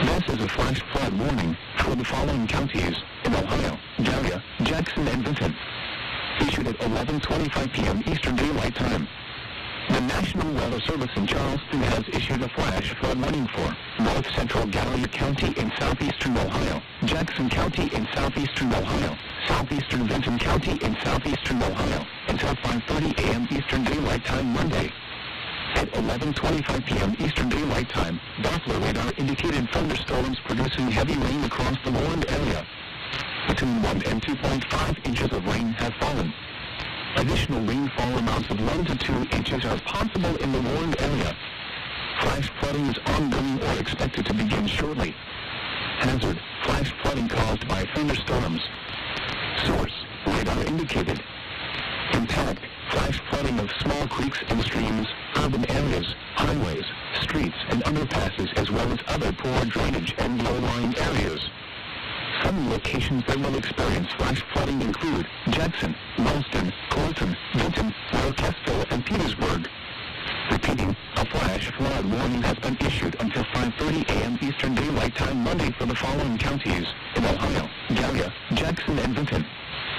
This is a flash flood warning for the following counties in Ohio: Gallia, Jackson, and Vinton. Issued at 11:25 p.m. Eastern Daylight Time. The National Weather Service in Charleston has issued a flash flood warning for North Central Gallia County in southeastern Ohio, Jackson County in southeastern Ohio, southeastern Vinton County in southeastern Ohio, until 5:30 a.m. Eastern Daylight Time Monday. At 11:25 p.m. Eastern Daylight Time, Doppler radar indicated thunderstorms producing heavy rain across the warned area. Between 1 and 2.5 inches of rain have fallen. Additional rainfall amounts of 1 to 2 inches are possible in the warned area. Flash flooding is ongoing or expected to begin shortly. Hazard: flash flooding caused by thunderstorms. Source: radar indicated. Impact: flash flooding of small creeks and streams, urban areas, highways, streets, and underpasses, as well as other poor drainage and low-lying areas. Some locations that will experience flash flooding include Jackson, Ralston, Colton, Vinton, Rochester, and Petersburg. Repeating, a flash flood warning has been issued until 5:30 a.m. Eastern Daylight Time Monday for the following counties in Ohio: Gallia, Jackson, and Vinton.